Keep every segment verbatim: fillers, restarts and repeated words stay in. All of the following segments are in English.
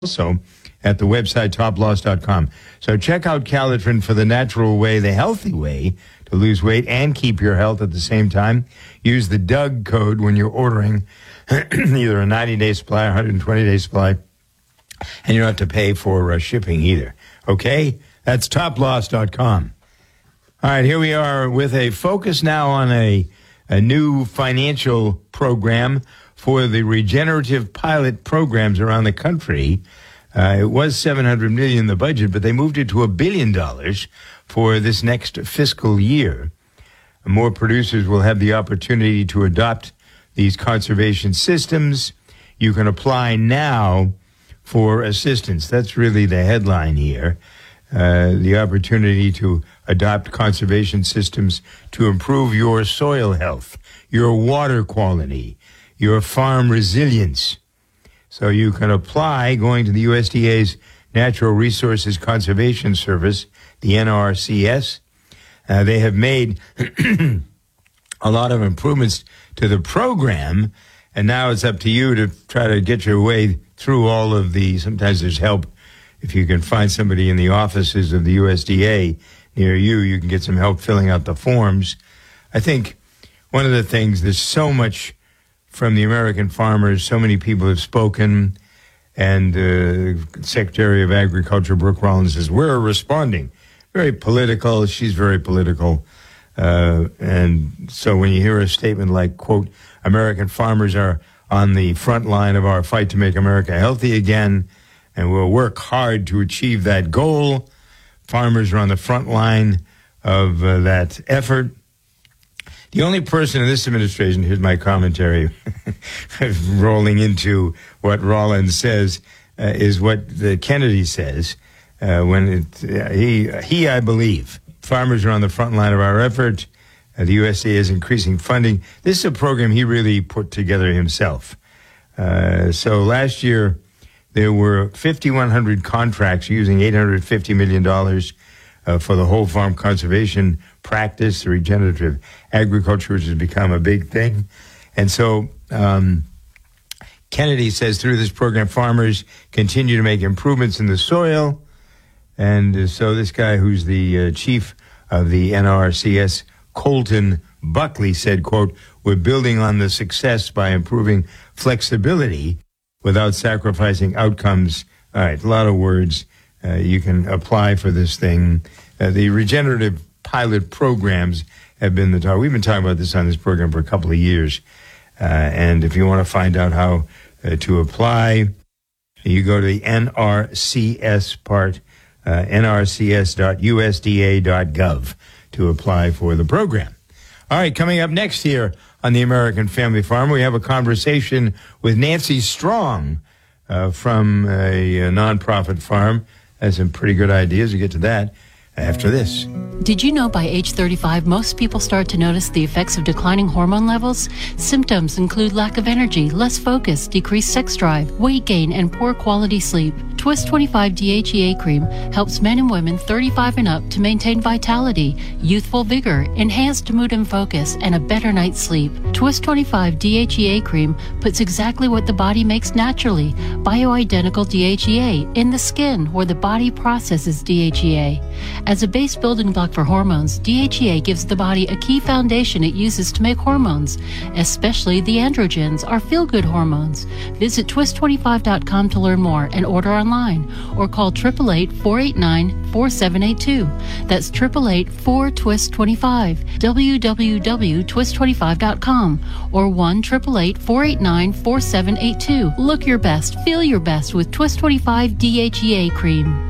also at the website top loss dot com. So check out Calitrin for the natural way, the healthy way to lose weight and keep your health at the same time. Use the Doug code when you're ordering either a ninety-day supply or one hundred twenty day supply, and you don't have to pay for uh, shipping either. Okay? That's top loss dot com. All right, here we are with a focus now on a, a new financial program for the regenerative pilot programs around the country. Uh, it was seven hundred million dollars in the budget, but they moved it to a billion dollars for this next fiscal year. More producers will have the opportunity to adopt these conservation systems. You can apply now for assistance. That's really the headline here. Uh, the opportunity to adopt conservation systems to improve your soil health, your water quality, your farm resilience. So you can apply going to the U S D A's Natural Resources Conservation Service, the N R C S. Uh, they have made a lot of improvements to the program, and now it's up to you to try to get your way through all of the, sometimes there's help. If you can find somebody in the offices of the U S D A near you, you can get some help filling out the forms. I think one of the things, there's so much from the American farmers, so many people have spoken, and uh, Secretary of Agriculture Brooke Rollins says, we're responding. Very political. She's very political. Uh, and so when you hear a statement like, quote, American farmers are on the front line of our fight to make America healthy again, and we'll work hard to achieve that goal. Farmers are on the front line of uh, that effort. The only person in this administration, here's my commentary, rolling into what Rollins says, uh, is what the Kennedy says. Uh, when it, uh, he, he, I believe, farmers are on the front line of our effort. Uh, the U S D A is increasing funding. This is a program he really put together himself. Uh, so last year, there were fifty-one hundred contracts using eight hundred fifty million dollars uh, for the whole farm conservation practice, the regenerative agriculture, which has become a big thing. And so um, Kennedy says through this program, farmers continue to make improvements in the soil. And uh, so this guy who's the uh, chief of the N R C S, Colton Buckley, said, quote, we're building on the success by improving flexibility without sacrificing outcomes. All right, a lot of words. Uh, you can apply for this thing. Uh, the regenerative pilot programs have been the talk. We've been talking about this on this program for a couple of years. Uh, and if you want to find out how uh, to apply, you go to the N R C S part, uh, N R C S dot U S D A dot gov to apply for the program. All right, coming up next here on the American Family Farm, we have a conversation with Nancy Strong uh, from a, a nonprofit farm. Has some pretty good ideas. We'll get to that after this. Did you know by age thirty-five, most people start to notice the effects of declining hormone levels? Symptoms include lack of energy, less focus, decreased sex drive, weight gain, and poor quality sleep. Twist twenty-five D H E A cream helps men and women thirty-five and up to maintain vitality, youthful vigor, enhanced mood and focus, and a better night's sleep. Twist twenty-five D H E A cream puts exactly what the body makes naturally, bioidentical D H E A, in the skin where the body processes D H E A. As a base building block for hormones, D H E A gives the body a key foundation it uses to make hormones, especially the androgens, our feel-good hormones. Visit twist twenty-five dot com to learn more and order online, or call eight eight eight, four eight nine, four seven eight two. That's eight eight eight, four, twist twenty-five, w w w dot twist twenty-five dot com, or one eight eight eight, four eight nine, four seven eight two. Look your best, feel your best with Twist twenty-five D H E A cream.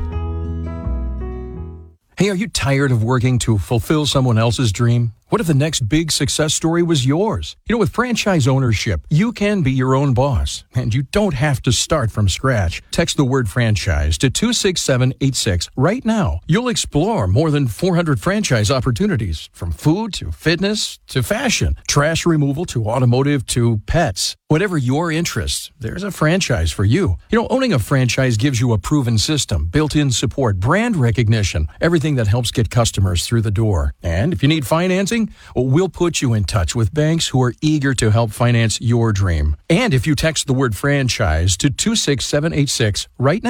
Hey, are you tired of working to fulfill someone else's dream? What if the next big success story was yours? You know, with franchise ownership, you can be your own boss, and you don't have to start from scratch. Text the word franchise to two six seven eight six right now. You'll explore more than four hundred franchise opportunities, from food to fitness to fashion, trash removal to automotive to pets. Whatever your interests, there's a franchise for you. You know, owning a franchise gives you a proven system, built-in support, brand recognition, everything that helps get customers through the door. And if you need financing, we'll put you in touch with banks who are eager to help finance your dream. And if you text the word franchise to two six seven eight six right now,